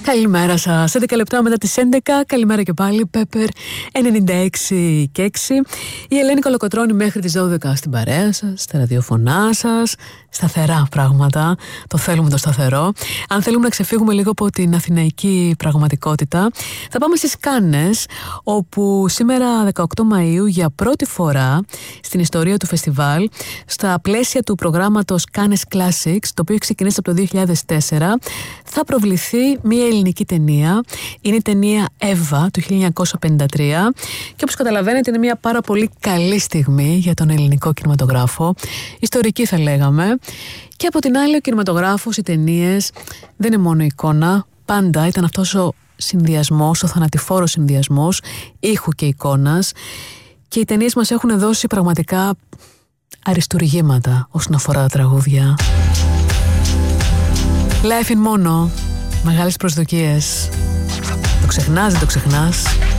Καλημέρα σας. 11 λεπτά μετά τις 11. Καλημέρα και πάλι. Πέπερ 96 και 6. Η Ελένη Κολοκοτρώνη μέχρι τις 12 στην παρέα σας, στα ραδιοφωνά σας. Σταθερά πράγματα. Το θέλουμε το σταθερό. Αν θέλουμε να ξεφύγουμε λίγο από την αθηναϊκή πραγματικότητα, θα πάμε στις Κάνες, όπου σήμερα 18 Μαΐου για πρώτη φορά στην ιστορία του φεστιβάλ, στα πλαίσια του προγράμματος Cannes Classics, το οποίο ξεκινήσει από το 2004, θα προβληθεί μια ελληνική ταινία. Είναι η ταινία Εύα του 1953 και όπως καταλαβαίνετε είναι μια πάρα πολύ καλή στιγμή για τον ελληνικό κινηματογράφο, ιστορική θα λέγαμε. Και από την άλλη ο κινηματογράφος, οι ταινίες δεν είναι μόνο εικόνα, πάντα ήταν αυτός ο συνδυασμός, ο θανατηφόρος συνδυασμός ήχου και εικόνας, και οι ταινίες μας έχουν δώσει πραγματικά αριστουργήματα όσον αφορά τα τραγούδια. Life in Mono, μεγάλες προσδοκίες. Το ξεχνάς, δεν το ξεχνάς.